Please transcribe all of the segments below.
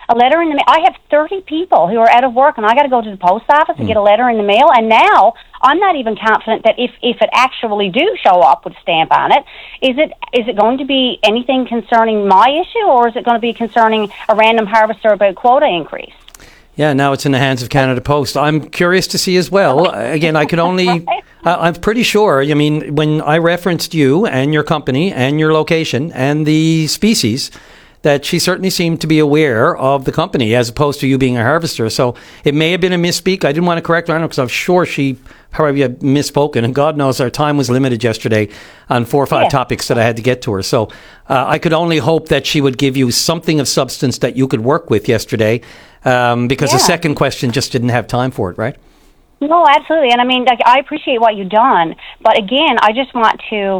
A letter in the mail. I have 30 people who are out of work, and I got to go to the post office and get a letter in the mail. And now I'm not even confident that if it actually do show up with a stamp on it, is it going to be anything concerning my issue, or is it going to be concerning a random harvester about quota increase? Yeah, now it's in the hands of Canada Post. I'm curious to see as well. Again, I could only... I'm pretty sure, I mean, when I referenced you and your company and your location and the species, that she certainly seemed to be aware of the company as opposed to you being a harvester. So it may have been a misspeak. I didn't want to correct her because I'm sure she probably had misspoken. And God knows our time was limited yesterday on 4 or 5 topics that I had to get to her. So I could only hope that she would give you something of substance that you could work with yesterday because the second question just didn't have time for it, right? No, absolutely. And I mean, like, I appreciate what you've done. But again, I just want to,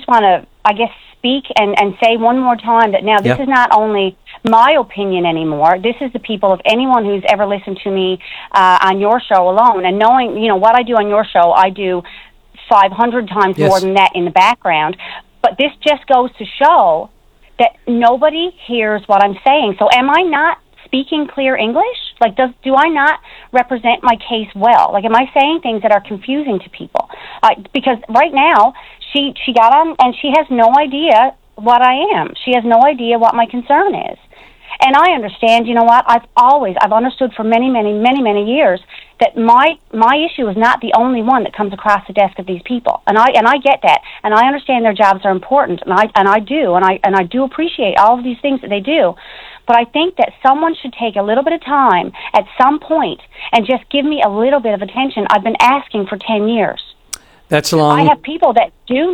I guess, speak and say one more time that now this is not only my opinion anymore. This is the people of anyone who's ever listened to me on your show alone. And knowing, you know, what I do on your show, I do 500 times more than that in the background. But this just goes to show that nobody hears what I'm saying. So am I not speaking clear English? Like, do I not represent my case well? Like, am I saying things that are confusing to people? Because right now, she got on and she has no idea what I am. She has no idea what my concern is. And I understand, you know what, I've understood for many, many, many, many years that my issue is not the only one that comes across the desk of these people. And I get that. And I understand their jobs are important, and I do appreciate all of these things that they do. But I think that someone should take a little bit of time at some point and just give me a little bit of attention. I've been asking for 10 years. That's long. I have people that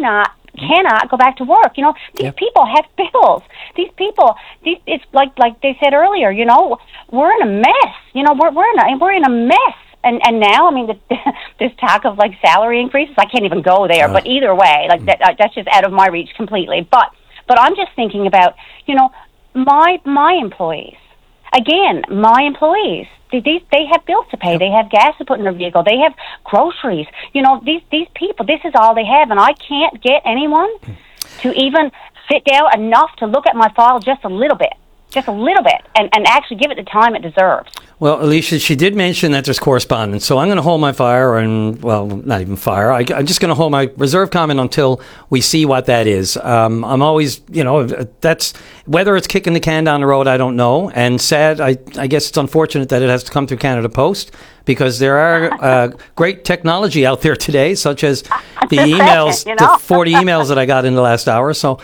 cannot go back to work. You know, these people have bills. These people, it's like they said earlier, you know, we're in a mess. You know, we're in a mess. And now, I mean, this talk of like salary increases, I can't even go there. But either way, like that's just out of my reach completely. But I'm just thinking about, you know, my employees. Again, my employees. They have bills to pay. They have gas to put in their vehicle. They have groceries. You know, these people, this is all they have, and I can't get anyone to even sit down enough to look at my file just a little bit, and actually give it the time it deserves. Well, Alicia, she did mention that there's correspondence, so I'm going to hold my fire, and, well, not even fire. I'm just going to hold my reserve comment until we see what that is. I'm always, you know, that's, whether it's kicking the can down the road, I don't know. And sad, I guess it's unfortunate that it has to come through Canada Post, because there are great technology out there today, such as the emails, the 40 emails that I got in the last hour. So,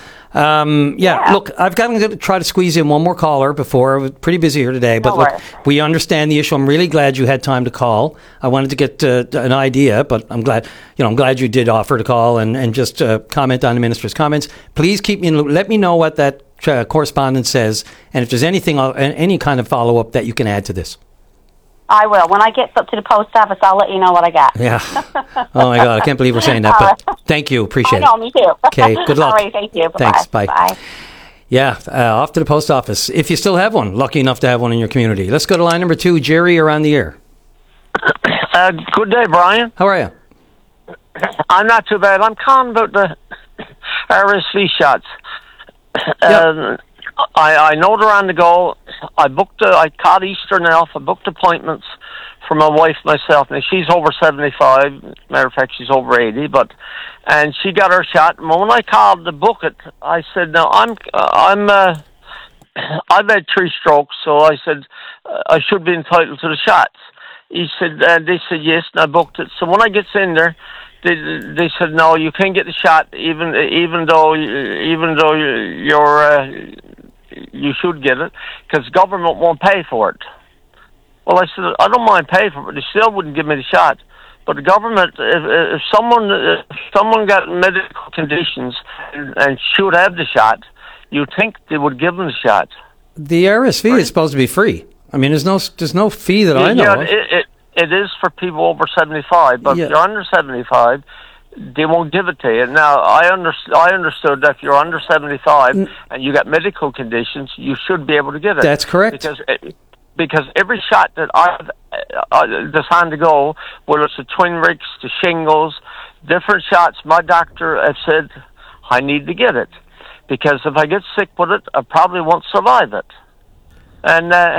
look, I've got to try to squeeze in one more caller before. I was pretty busy here today, but look, we understand the issue. I'm really glad you had time to call. I wanted to get an idea, but I'm glad you did offer to call and just comment on the minister's comments. Please keep me in the loop. Let me know what that correspondence says, and if there's anything, any kind of follow-up that you can add to this. I will. When I get up to the post office, I'll let you know what I got. Yeah. Oh, my God. I can't believe we're saying that, but thank you. Appreciate it. I know, me too. Okay, good luck. All right, thank you. Bye-bye. Thanks. Bye. Bye. Yeah, off to the post office. If you still have one, lucky enough to have one in your community. Let's go to line number 2. Jerry, you're on the air. Good day, Brian. How are you? I'm not too bad. I'm calling about the RSV shots. I know they're on the go. I caught Eastern Health. I booked appointments for my wife, myself. Now, she's over 75. Matter of fact, she's over 80. And she got her shot. And when I called to book it, I said, "No, I've had 3 strokes, so I said I should be entitled to the shots." He said, they said yes, and I booked it. So when I gets in there, they said no, you can't get the shot, even though you should get it, because government won't pay for it. Well, I said, I don't mind paying for it, but they still wouldn't give me the shot. But the government, if someone got medical conditions and should have the shot, you'd think they would give them the shot. The RSV is supposed to be free. I mean, there's no fee that I know of. It is for people over 75, but if you're under 75, they won't give it to you. Now, I understood that if you're under 75 and you got medical conditions, you should be able to get it. That's correct. Because every shot that that's on the go, whether it's the Twinrix, the shingles, different shots, my doctor has said I need to get it. Because if I get sick with it, I probably won't survive it. And